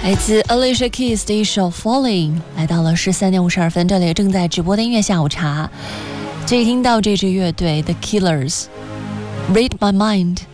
来自 Alicia Keys 的一首 Falling， 来到了13点52分，这里正在直播的音乐下午茶。这一听到这支乐队 The Killers， Read My Mind。